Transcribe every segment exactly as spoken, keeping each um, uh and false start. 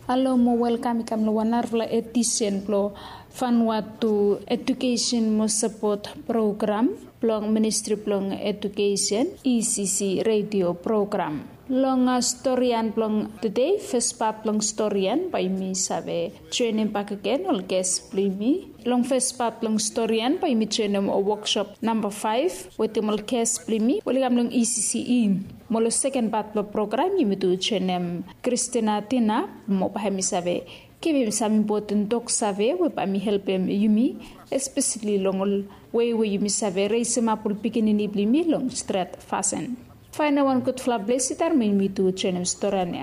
Hello mo welcome kam lo wanarvla edition plo Vanuatu Education mo support program plong Ministry plong Education E C C radio program. Long storyan plong today first part plong storyan by me sabe training back again ol guest plimi. Long first part plong storyan by me training o workshop number five with the mol guest plimi. Wali kam long E C C E. Molo second part plong program yimitu training Christina Tina mo pahami sabe kebe sami important dok save we pa mi help em yumi especially longol we we yumi save raise ma pul pikinini blimi long straight fasten final one good flap blessitar me mi tu chenem storania.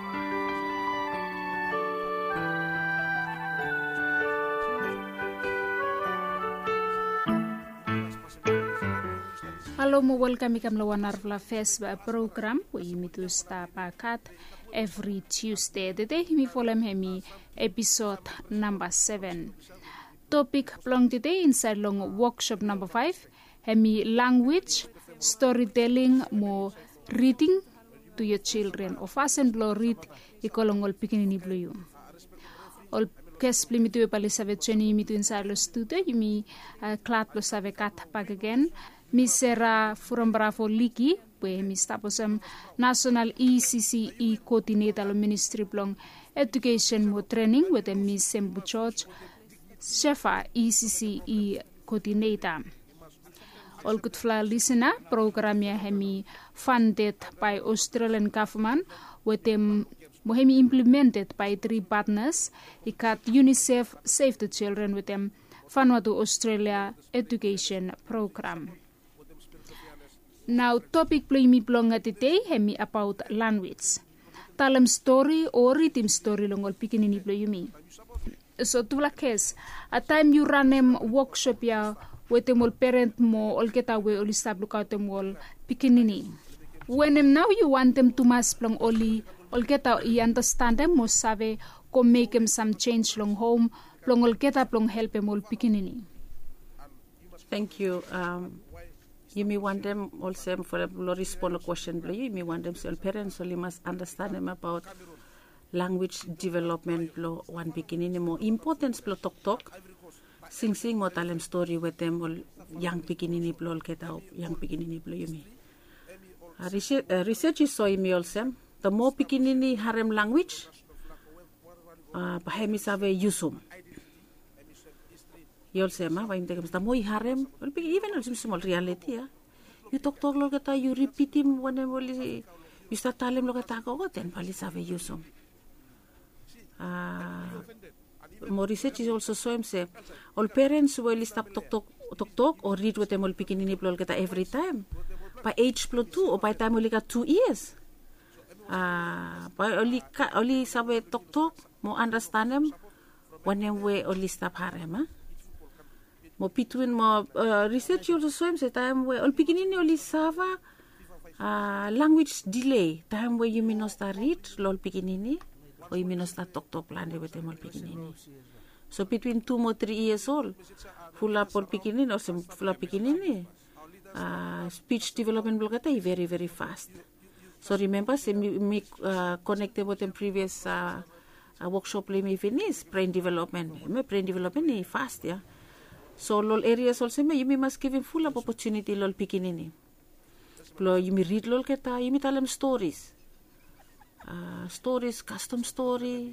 Hello mo welcome kam lawanar vla face program we yumi tu sta pakat every Tuesday. Today mi folem hemi episode number seven. Topic plong today inside long workshop number five. Hemi language, storytelling mo reading to your children. O fasen blo read ikolong ol pikinini blo you. Ol kes plimi tu pali save cheni mi tu inside lo studio yumi klat lo save kat pag again. Mi sera furam bravo liki we mi staposem national E C C E coordinator lo ministry plong education mo training with the Miss Sembu Church Shefa E C C E coordinator. All good fly listener program ya hemi funded by Australian government with them mohemi implemented by three partners ikat UNICEF Save the Children with them Vanuatu Australia education program. Now topic play mi plonga today hemi about language. Talam story or written story longol pikinini play me. So to la case a time you run em workshop ya with them all parent mo all get away all stop look out them all pikinini. When em now you want them to mas plong only all get out you understand them mo save ko make them some change long home plong all get up long help them all pikinini. Thank you. Um, You may want them also for a respond a question. You may want them so parents only must understand them about language development. Blo one beginning more importance. Blo talk talk, sing sing mo talem story with them all young beginning blo get out young beginning blo you may. Research uh, research is so me also the more beginning harem language. Uh, Pahemi save yusum. You also ma why inte the more harem well even also small reality ya you talk talk lo kata you repeat him when you you start talem lo kata ko then pali save yusum ah more research is also so him say all parents will stop talk talk talk talk or read with them all pikinini plol kata every time by age plus two or by time only got two years ah by only only save talk talk more understand them when we only stop harem ah mo between mo uh, research also so say time where all beginning only sava uh, language delay time where you mean start read lol beginning or you mean start talk talk plan with them all beginning so between two or three years old full up all beginning or some full up beginning uh, speech development blogata very very fast so remember say me, me uh, connected with the previous uh, uh, workshop le me finish brain development me brain development is fast yeah. So lol areas also me you must give him full of opportunity lol pikinini. Plo you me read lol keta you me tell them stories. Uh, stories custom story.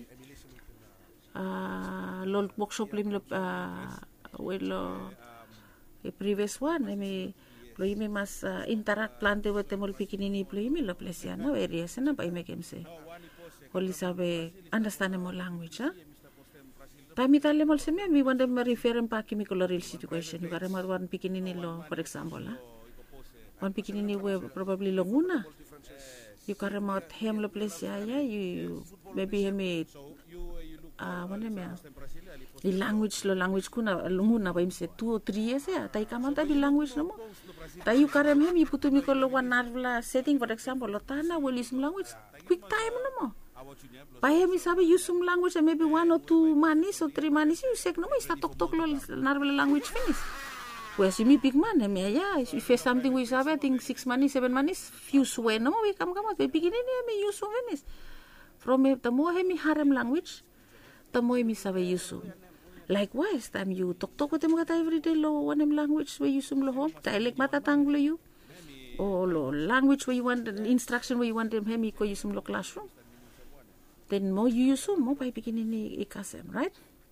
Uh, lol workshop lim lo uh, well uh, the previous one I mean plo you me must uh, interact plante with them lol pikinini plo you me lo place ya no areas na ba make him say. Only sabe understand more language huh? Tami tali mal semi mi want them refer em pa kimi real situation you karema one pikinini lo for example ah one pikinini we probably lo nguna you karema hem lo place ya ya you maybe hemi ah one me the language lo language kuna nguna ba imse two or three years ya tai kamanta di language no mo tai you karem hem you putu mi ko lo one narvla setting for example lo tana will is language quick time no mo Paya mi sabi use some language and maybe one or two manis or three manis you say no mo ista talk talk lo narvela language finish. Whereas me big man me yeah if you something we sabi I think six manis seven manis few swear no mo we come come out we begin me use so finish. From uh, the more hemi harem language, the more hemi sabe yusum. Likewise, time you talk talk with them kata everyday lo one language where yusum lo home, dialect matatang lo you, or lo language where you want instruction where you want them hemi ko yusum lo classroom. Then more you yusum, more by beginning ikasem, right?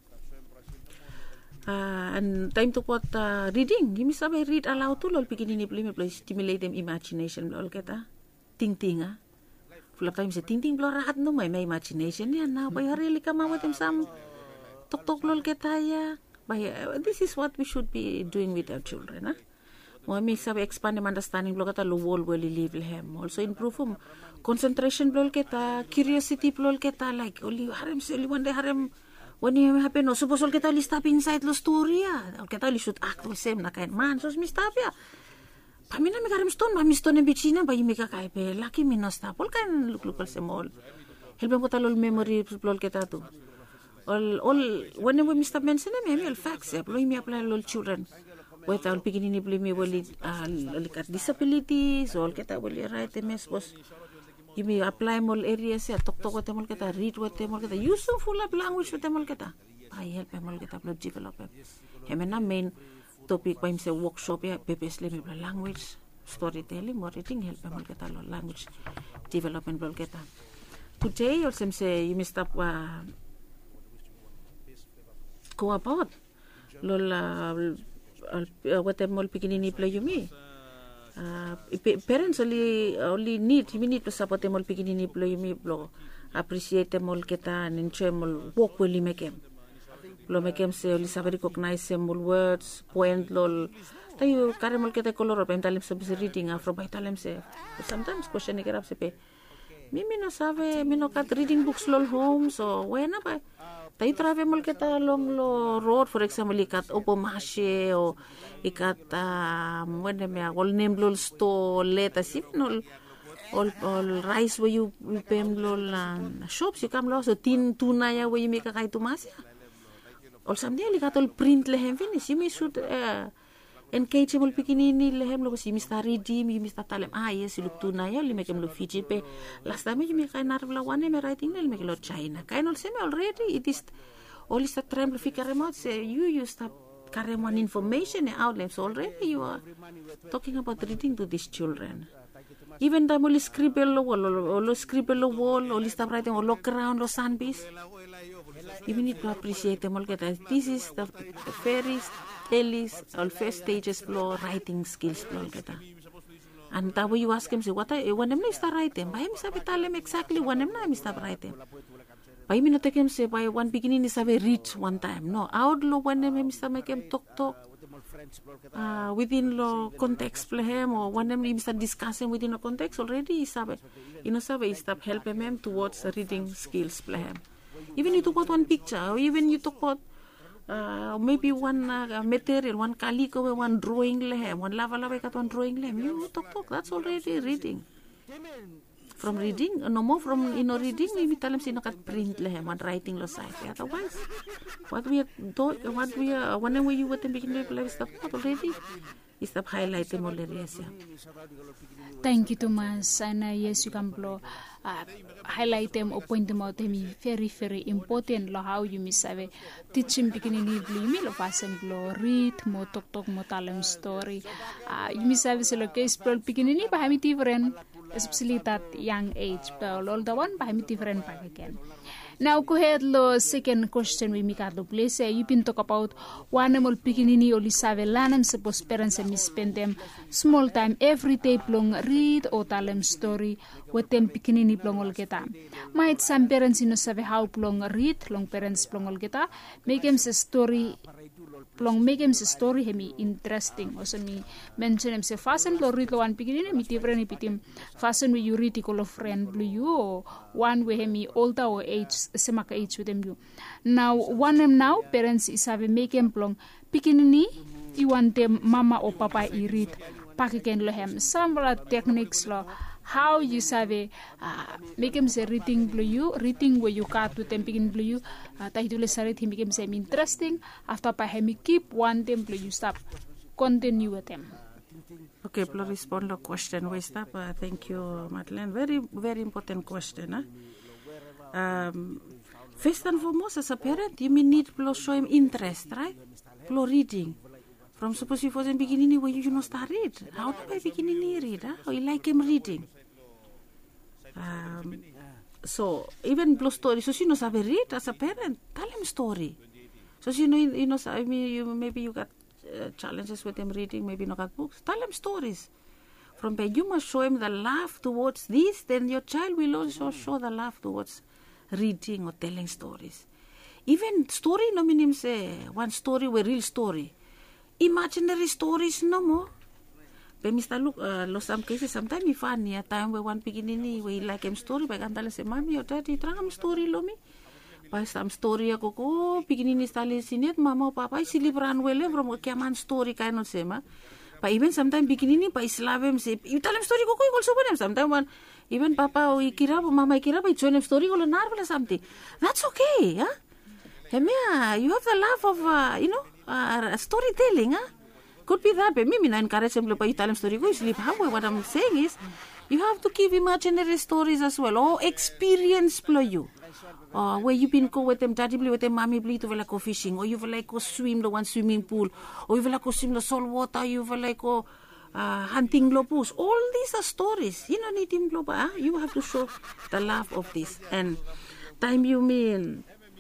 Uh, and time to what uh, reading. You misabi read aloud to lol beginning ni play stimulate them imagination lol keta ting tinga. Full of time sa ting ting rahat no may may imagination yan na bay harili ka mawat them sam tok tok lol keta ya. By uh, this is what we should be doing with our children, huh? Mo misabi expand them understanding lol keta lo wall where live lehem. Also improve um concentration lol keta, curiosity lol keta, like only harem only one day harem. When you happen, no, suppose all kita stop inside the story, ah, all kita should act the same na kain man, so mi stop ya. Pamina mi karam stone, mami stone en bichina, ba yumi ka kai pe, lucky mi no stop, all kain look look all sem all. Help mo talol memory all kita tu. All all whenever mi stop mention me, all facts, ya, plo mi apply all children. Wait, all beginning ni plo mi wali, ah, likat disabilities, all kita wali right, me suppose. You may apply more areas ya talk talk with them all kita read with them all kita useful of language with them all kita I help them all kita upload develop them hemena main topic pa imse workshop ya bebesli me language storytelling more reading help them all kita lo language development all kita today also say you must up uh, go about lol uh, what them all beginning play you me Uh, parents only only need you need to support them all beginning ni plo yumi plo appreciate them all kita and enjoy them all walk well make them plo make them say only sabe recognize them all words point lol tayo kare mol kita color pa talim sabi reading afro by talim say sometimes question ni kerap sepe mimi no sabe mi no kat reading books lol home so when ba tayo travel mol kita long lo road for example ikat opo mashe o ikat um, when me all name lol store let as if no all all rice where you pem lol uh, shops you come lo so tin tuna ya where you make a kai tumas all someday ikat all print lehem finish you should uh, engage mol pikinini lehem lo si mister redeem you mister talem ah yes look tuna ya li make em lo fiji pe last time you make kai nar la one me writing le make lo China kai no same already it is all is a tremble figure remote say you used to carry one information outlets so already you are talking about reading to these children even the mol scribble lo wall lo scribble lo wall or stop writing or look around lo sunpiece you need to appreciate them all get this is the, the fairies early or first stages flow writing skills flow get and that way you ask him say what I when them start writing by him sabi talem exactly when them na start writing by me not take him say by one beginning is sabi read one time no out lo when them start make him talk talk uh, within lo context for him or when them start discussing within a context already is sabi you know sabi start helping him towards reading skills for him even you talk about one picture or even you talk about Uh, maybe one uh, material, one calico, one drawing lehem, one lava lava kat one drawing lehem. You talk talk. That's already reading. From reading, no more from you know reading. Maybe tell them sino kat print lehem, one writing lo side. Otherwise, what we are do, what we are whenever you want to begin to play stuff already, is the highlight them already. Yes, yeah. Thank you, Thomas. And uh, yes, you can blow. Uh, highlight them or point them out to me very very important lo how you miss ave teaching beginning me lo pasen lo read mo talk talk mo talem story uh, you miss ave se lo case pro beginning ba hami different especially that young age but all the one ba hami different back again. Now go ahead lo second question we make out the place you been talk about one mol pikinini o lisave lanam suppose parents and spend them small time every day long read or talem story with them pikinini plong ol kita might some parents you know save how plong read long parents plong ol kita make them a story plong make them a story hemi interesting also me mention them say fasten lo read lo one pikinini mi different ipitim fasten we you read ko friend blue you or one way hemi older or age semaka age with them you now one them now parents is have make them plong pikinini you want them mama or papa i read pakiken lo hem some techniques lo how you save uh, make him say reading blue you reading where you cut with them begin blue you uh, tahidule sarit him make him say interesting after pa him keep one them blue you stop continue with them. Okay, please respond to question we stop uh, thank you Madeleine very very important question huh? um, first and foremost, as a parent, you may need to show him interest, right? Plo reading. From suppose you was in beginning where you know start read. How do I beginning read? Huh? Or you like him reading? Um, so even plo story. So you know sabe read as a parent. Tell him story. So you know you know I mean you maybe you got uh, challenges with him reading. Maybe not got books. Tell him stories. From there you must show him the love towards this. Then your child will also show the love towards reading or telling stories. Even story no mean him say one story were real story. Imaginary stories no more. But Mister Look, uh, lo some cases sometimes we find a time where one beginning we like him story, but antala say, "Mommy or Daddy, try him story lo me." By some story ako ko beginning style sinet, Mama or Papa is libran well from a kiaman story kind of sema. But even sometimes beginning by Slavem say, "You tell him story ko ko also for him." Sometimes one even Papa or Ikira or Mama Ikira by join him story ko lo narvel or something. That's okay, huh? Hey, you have the love of uh, you know. Uh, storytelling, huh? Could be that, but maybe I encourage him to tell him story. Go sleep. Halfway. What I'm saying is, you have to give imaginary stories as well, or experience play you. Or where you been go with them, daddy play with them, mommy play to like go fishing, or you will like go swim the one swimming pool, or you will like go swim the salt water, you will like go uh, hunting lobus. All these are stories. You don't need him globe. Huh? You have to show the love of this. And time you mean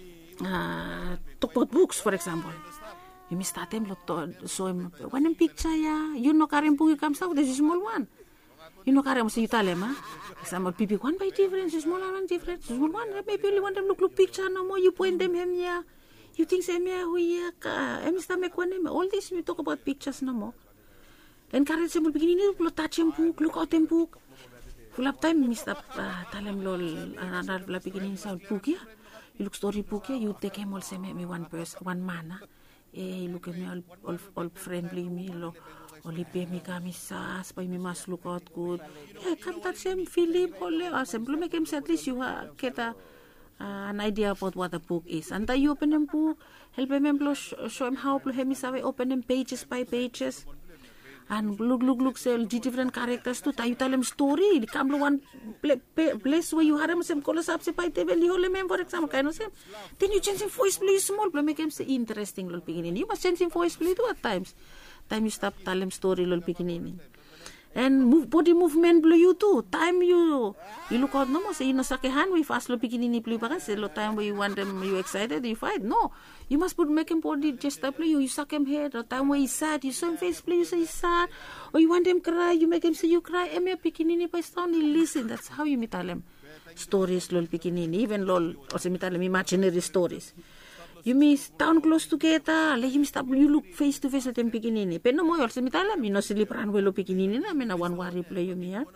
uh, talk about books, for example. You must start him to show him one picture, yeah. You know, Karen book comes out. This is small one. You know, Karen, so you tell him, huh? Some people one by difference, small one different, small one. Maybe you want them look look picture no more. You point them him, yeah. You think say, yeah, we yeah. I must make one name. All this we talk about pictures no more. Then Karen say, beginning you look touch him book, look out him book. Full up time, Mister Tell him lol another beginning sound book, yeah. You look story book, yeah. You take him also me one person, one man, huh? Eh, look at me all, all, all friendly me, lo, only pay me kami sas, pay me must look out good. Yeah, come touch him, feel him, or simply make him say at least you uh, get a, uh, an idea about what the book is. And then you open him book, help him show, show him how to him is open him pages by pages. And look, look, look, say the different characters too. You tell him story. Come to one place where you have him some colors up, say by table, you hold him for example, kind of same. Then you change him voice, please small, but make him say interesting little beginning. You must change him voice, please too at times. Time you stop tell him story little beginning. And move, body movement blue you too. Time you you look out no more. Say you know sakehan we fast lo beginning blue because say lo time where you want them you excited you fight. No, you must put make him body just up you you suck him head. Or time where he's sad you show him face play you say he's sad. Or you want him cry you make him say you cry. And me beginning by sound he listen. That's how you tell him stories lol beginning even lol or say tell him imaginary stories. You may stand close together, let him stop, you look face to face at him beginning. Pero no mo, also me tell him, you know, sleep around well beginning, I mean, a one worry play you me.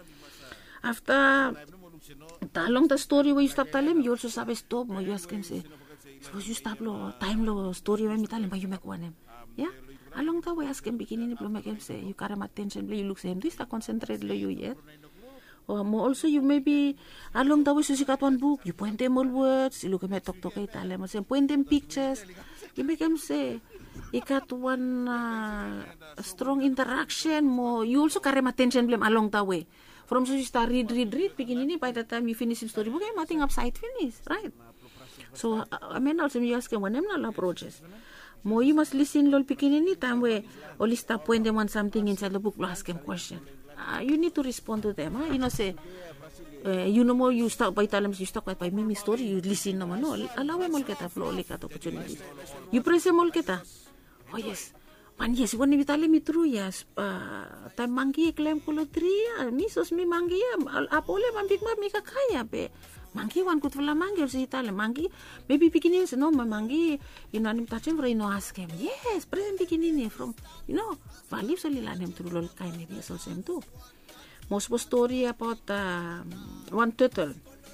After along the story where you stop telling him, you also sabe stop, mo, you ask him, say, suppose you stop lo, time lo, story when me tell him, but you make one him. Yeah? Along the way, ask him beginning, you make him say, you carry him attention, you look say him, do you start concentrate lo you yet? Or more also you maybe along the way so you got one book, you point them all words, you look at me talk talk tell them say point them pictures, you make them say you got one uh, strong interaction more you also carry attention blame along the way. From so you start read, read, read, beginning by the time you finish the storybook, I'm nothing upside finish, right? So uh, I mean also you ask him when I'm not approaches. More you must listen lol beginning time where only stop when they want something inside the book, ask him question. Uh, you need to respond to them, huh? You know, say, uh, you know more, you start by telling you start by me story, you listen naman, no? Allow him all get a flow, like that opportunities. You press him all get a, oh yes, man, yes, when you tell me true, yes, uh, time mangi, claim kulo three, misos mi mangi, apole, man, big man, mika kaya, be. Mangi, one could feel a mangi, or say, Italian mangi, maybe beginning, no, my mangi, you know, I'm touching for you know, ask him, yes, present beginning from, you know, values only learn him through lol kind of yes, also him too. Most was story about uh, one turtle.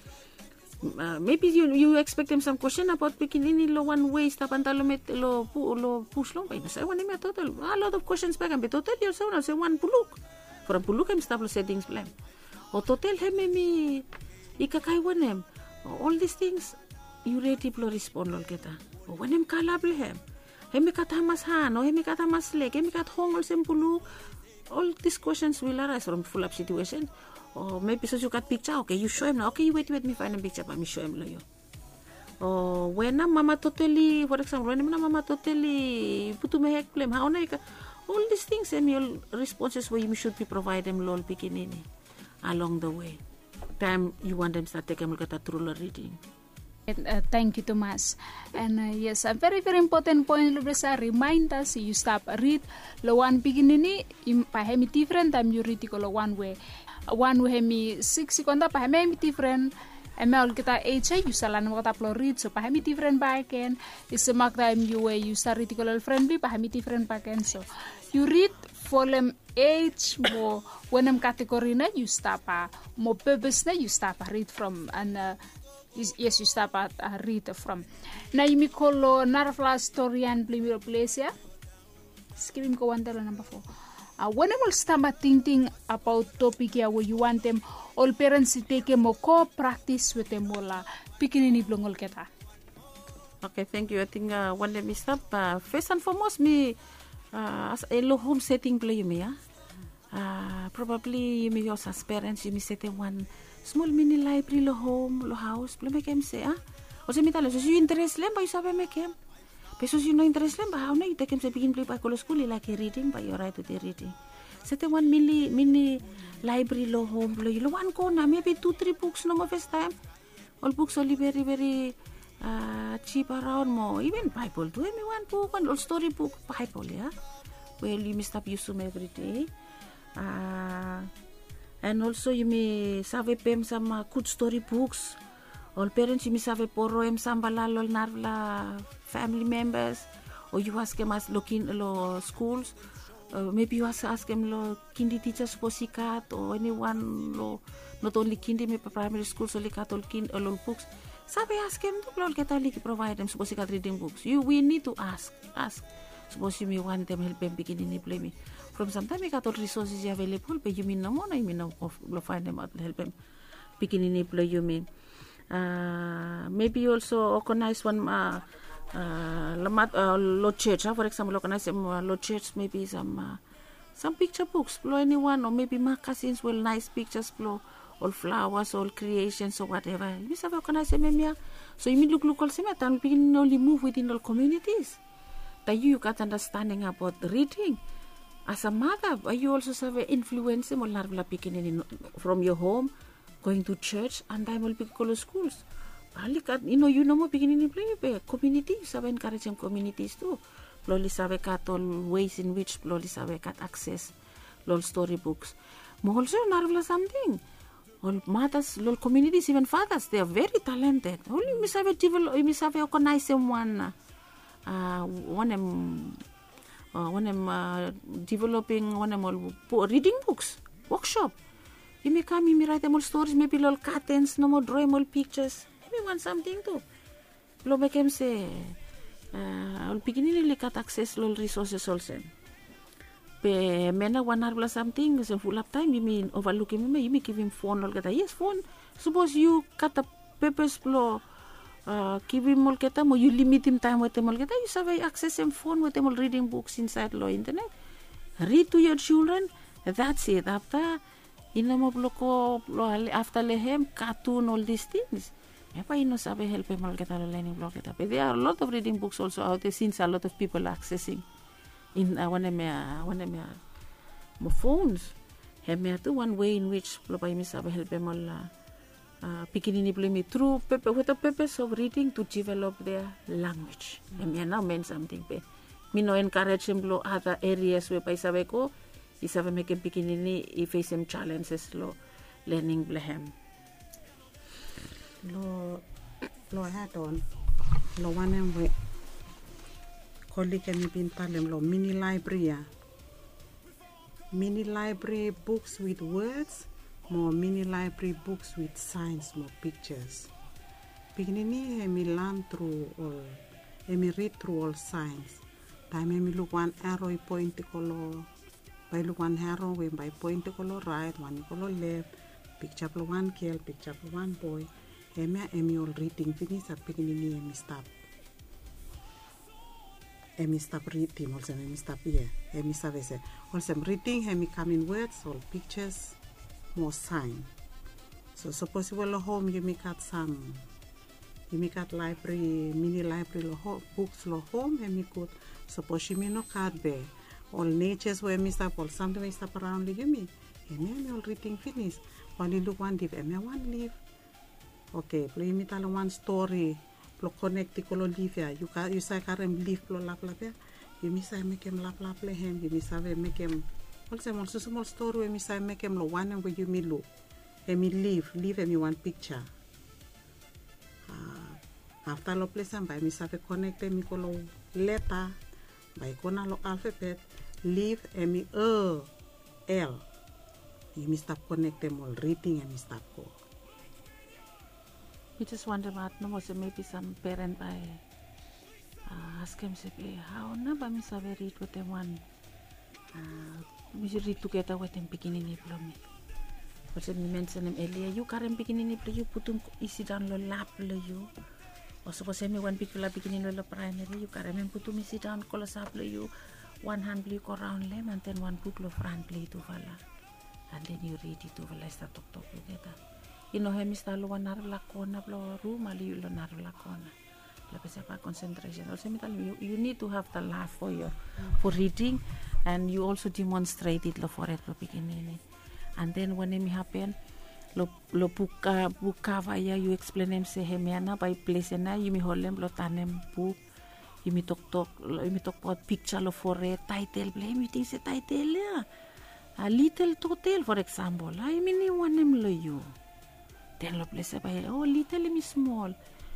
Uh, maybe you you expect him some question about beginning lo one way stop and lo met lo lo push long by say one me turtle a lot of questions back and be turtle yourself now say one puluk for a puluk I'm stop lo settings blame or turtle him me ikakai one him all these things you ready to respond lol kita or when him kalable him him kat hamas han or him kat hamas leg him kat hong all puluk all these questions will arise from full up situation or maybe so you got picture okay you show him now okay you wait wait me find a picture but me show him lo you or when a mama totally, for example, when a mama totally put to me heck blame, how na all these things and your responses where you should be provide them lol pikinini along the way. Time you want them start taking a look at a true reading. Uh, thank you, Tomas. And uh, yes, a very very important point. Lubresa remind us you stop read lo one pikinini pahemi different time you read ko lo one way. One way hemi six sekonda pahemi different. Emel kita H you salan mo kata read so pahemi different backen. Is mark time you way you start read ko friendly pahemi different backen. So you read volume H mo when am category na you stop a mo purpose na you stop a read from and uh, yes you stop at uh, read from na imi kolo narfla story and blimiro place ya screen ko wanda number four uh, when I will start thinking about topic ya where you want them all parents to take mo co practice with them mola pikinini blongol keta. Okay, thank you. I think uh, one let me stop uh, first and foremost me uh, as a low home setting play you me yeah? uh, probably you may also as parents you may set one small mini library lo home lo house lo make em say ah o se mitalo so you interest lem ba you sabe make em peso you no interest lem ba how na you take em se begin play ba ko school like reading ba you right to the reading set one mini mini library lo home lo you one corner maybe two three books no more first time all books only very very uh, cheap around more even Bible do me one book one all story book Bible yeah well you must stop use them every day uh, and also you may save pem some uh, good story books. All parents you may save poro em sambala lol narvla family members or you ask them as looking lo schools. Uh, maybe you ask, ask them lo kindi teachers posikat or anyone lo not only kindi maybe primary schools only kat all kin all books. Sabe ask them to lol Catholic provide them posikat reading books. You we need to ask ask. Suppose you may want them help them begin in play me. From sometimes we got all resources available, but you mean no more, I mean no, we'll find them out help them beginning in play you mean. Uh, maybe you also organize one uh, uh, uh, low church, uh, for example, organize some uh, low church, maybe some uh, some picture books, blow anyone, or maybe magazines with nice pictures, blow all flowers, all creations, or whatever. You have organize them, so you mean look look all same time, begin only move within all communities. That you got understanding about reading. As a mother, you also have an influence from your home, going to church, and I will be to schools. You know, you know more beginning in play communities, have encouraging communities too. Loli have got all ways in which Loli have got access, lol storybooks. But also, narvla something. All mothers, lol communities, even fathers, they are very talented. Only you must have a develop, you must have organize one, uh, one um. Uh, when I'm uh, developing, when I'm all reading books, workshop. You may come, you may write them all stories, maybe little curtains, no more drawing all pictures. Maybe want something too. Lo make them say, uh, all beginning to cut access little resources also. Pe mena one hour something, so full of time, you mean overlooking me, you may give him phone all that. Yes, phone. Suppose you cut the papers flow. Uh, give him all get them or you limit him time with them all get you have access him phone with them all reading books inside the internet. Read to your children. That's it. After in the bloco after lehem cartoon all these things. Maybe you know sabe help him all get a learning block it up. There are a lot of reading books also out there since a lot of people accessing in uh, one of my one of my phones. Have me to one way in which probably sabe help him all. Uh, Uh, beginning me through paper, with the purpose of reading to develop their language. Mm. And me now mean something. Pe. Me no encourage them to other areas where I sabe ko, I sabe make a beginning I face some challenges lo learning blehem. Lo lo hat on lo one we colleague and pin palem lo mini library. Mini library books with words. More mini library books with signs, more pictures. Beginning, I may learn through all, I may read through all signs. Time I may look one arrow, I point the color. By look one arrow, when by point the color right, one color left. Picture of one girl, picture of one boy. I may I may all reading finish at beginning, I may stop. I may stop reading. Also, I may stop here. I may stop here. Also, I'm reading. I may come in words, all pictures. More sign. So suppose you will home you may cut some Imi kat library, mini library lo ho, books lo home, emi kut suppose imi no kat be. All natures where emi stop, all something we stop around like emi. Emi emi all reading finish. Only look one leaf, emi one leaf. Okay, plo imi tala one story, plo connect ikolo leaf ya. You ka you say karem leaf plo lap lap ya. Imi say make him lap lap le hem. Imi say make him. Also, also small story emi say make him lo one and where you me look. Emi leave, leave emi one picture. Uh, after lo place and by me say connect emi kolo letter, by kona lo alphabet, leave emi e l. Emi stop connect them all reading emi stop go. We just wonder about no was maybe some parent by uh, ask him say how na ba mi say read with them one. Uh, we should read together with them beginning ni plo me. Kasi mi mention him earlier, you karem beginning ni plo you putum isi down lo lap lo you. O suppose mi one particular beginning lo primary, you karem em putum isi down ko lo sap lo you. One hand play ko round lem and then one book lo front play to vala. And then you read it to vala start talk talk together. You know hemi sta lo wanar lakona plo room ali you lo nar lakona. Lepas apa concentration. Also mi tal you, you need to have the laugh for your mm. for reading. And you also demonstrate it lo for it lo beginning. And then when it happen, lo lo buka buka vaya you explain them say hemiana by place na you mi holem lo tanem book, you mi talk talk you mi talk about picture lo for it title blame you think say title ya, a little total for example, I mean you want them lo you, then lo place by oh little mi small,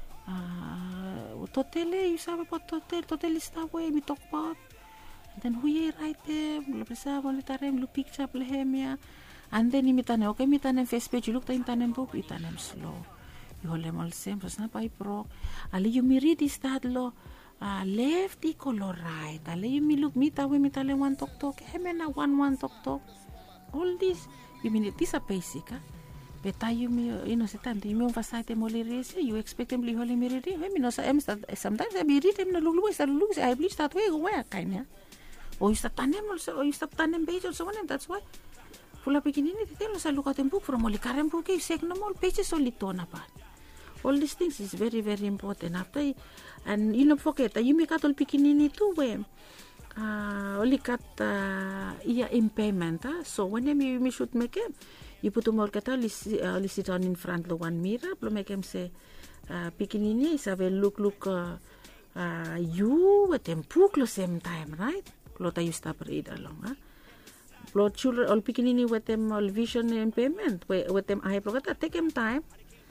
uh total you sabe about total total is that way mi talk about. Then who ye write them, lo presa voluntarem lo picture plehemia, and then imitane okay imitane first page you look tanem book itanem slow. You hold them all same, so snap I pro. Ali you mi read is that lo uh, left equal right. Ali you mi look mita we mitale one talk talk, hemena one one talk talk. All this you mean this a basic, huh? But you me you know sometimes you me emphasize them all erase you expect them li hole mi read. I mean no sometimes I be read them no look look look I believe that way go where kind ya. Or you start tanem also, or you start tanem page also one, and that's why. Fula beginning it tell us I look at them book from only current book you say no more pages only tona part. All these things is very very important after, and you don't forget you make at all beginning too where uh only cut uh yeah impairment. Huh? So whenever you, you should make him, you put them all cut all uh, sit down in front of one mirror, plus make him say uh beginning is have a look look uh, uh you with them book the same time, right? Lota you stop read along, huh? Plot children all beginning with them all vision impairment, with them eye program. Take them time.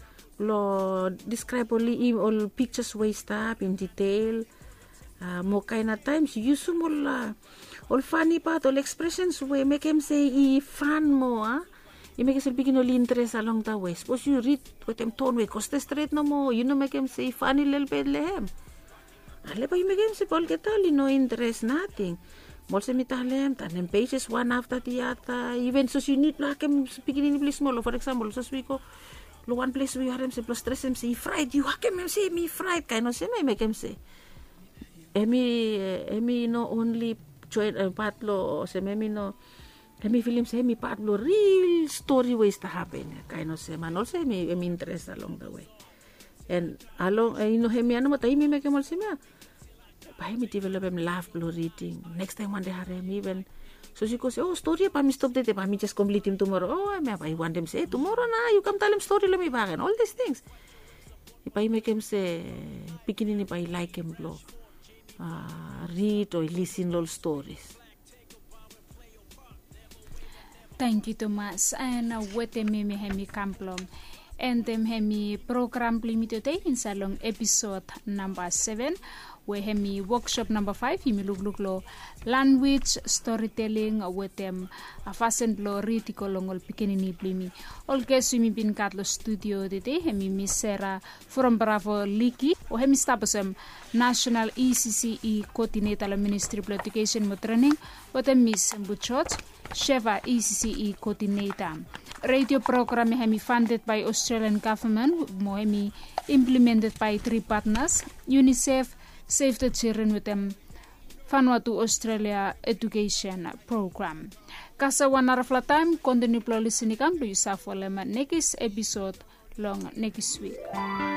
Lo describe only all pictures way stop in detail. Uh, more kind of times use some all uh, all funny part, all expressions way make them say e fun more, huh? You make them begin all interest along the way. Suppose you read with them tone way, cause the straight no more. You know make them say funny little bit lehem. Ale pa you make them say all get all no interest nothing. Most of them tanem pages one after the other. Even so you need like them beginning really small. For example, so we go lo one place we have them say plus stress them say fried. You have them say me fried kind of say me make them say. Emi emi no only join uh, part lo say me no. Emi film say me part lo real story ways to happen kind of say man also me emi interest along the way. And along uh, you know hemi ano matai me make them say me. By me develop him laugh blow reading. Next time one day have him even. So she goes, oh story pa me stop date pa me just complete him tomorrow. Oh I may want him say tomorrow na you come tell him story let me back and all these things. If I make him say beginning if I like him blow uh, read or listen all stories. Thank you Thomas. And uh, with the mimi hemi kamplom. And them hemi program limited in salon episode number seven. We hemi workshop number five himi look look lo language storytelling with them a fasten lo read ko longol pikinini blimi all guys we bin katlo studio today hemi miss Sarah from Bravo Liki o hemi stabasem National E C C E coordinator Ministry of Education mo training with them miss Buchot Sheva E C C E coordinator radio program hemi funded by Australian government mo hemi implemented by three partners UNICEF Save the Children with them Vanuatu Australia Education Program. Kasa one hour of time, continue listening to you next episode long next week.